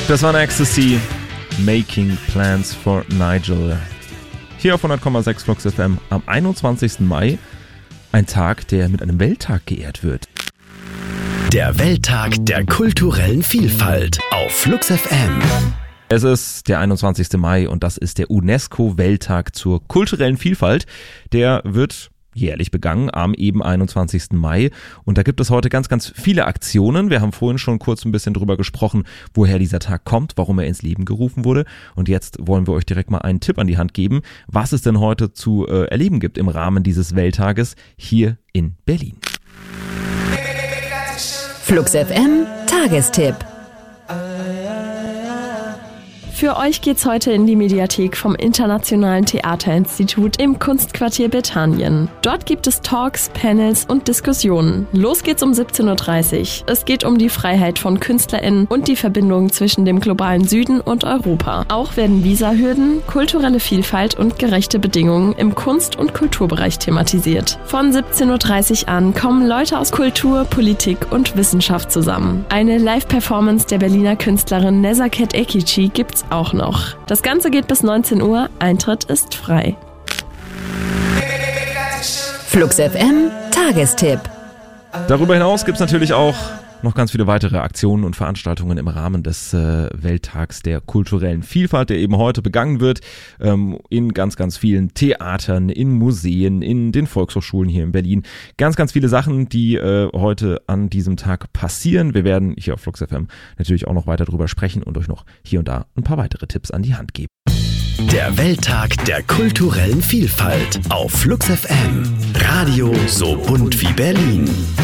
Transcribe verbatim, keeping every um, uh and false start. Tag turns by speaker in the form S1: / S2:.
S1: Das war Ecstasy, Making Plans for Nigel. Hier auf hundert Komma sechs Flux F M am einundzwanzigsten Mai. Ein Tag, der mit einem Welttag geehrt wird.
S2: Der Welttag der kulturellen Vielfalt auf Flux F M.
S1: Es ist der einundzwanzigste Mai und das ist der UNESCO-Welttag zur kulturellen Vielfalt. Der wird jährlich begangen am eben einundzwanzigsten Mai. Und da gibt es heute ganz, ganz viele Aktionen. Wir haben vorhin schon kurz ein bisschen drüber gesprochen, woher dieser Tag kommt, warum er ins Leben gerufen wurde. Und jetzt wollen wir euch direkt mal einen Tipp an die Hand geben, was es denn heute zu äh, erleben gibt im Rahmen dieses Welttages hier in Berlin.
S3: Flux F M Tagestipp.
S4: Für euch geht's heute in die Mediathek vom Internationalen Theaterinstitut im Kunstquartier Bethanien. Dort gibt es Talks, Panels und Diskussionen. Los geht's um siebzehn Uhr dreißig. Es geht um die Freiheit von KünstlerInnen und die Verbindung zwischen dem globalen Süden und Europa. Auch werden Visahürden, kulturelle Vielfalt und gerechte Bedingungen im Kunst- und Kulturbereich thematisiert. Von siebzehn Uhr dreißig an kommen Leute aus Kultur, Politik und Wissenschaft zusammen. Eine Live-Performance der Berliner Künstlerin Nezaket Ekici gibt's auch noch. Das Ganze geht bis neunzehn Uhr, Eintritt ist frei.
S3: Flux F M Tagestipp.
S1: Darüber hinaus gibt es natürlich auch noch ganz viele weitere Aktionen und Veranstaltungen im Rahmen des äh, Welttags der kulturellen Vielfalt, der eben heute begangen wird, ähm, in ganz, ganz vielen Theatern, in Museen, in den Volkshochschulen hier in Berlin. Ganz, ganz viele Sachen, die äh, heute an diesem Tag passieren. Wir werden hier auf Flux F M natürlich auch noch weiter drüber sprechen und euch noch hier und da ein paar weitere Tipps an die Hand geben.
S2: Der Welttag der kulturellen Vielfalt auf Flux F M. Radio so bunt wie Berlin.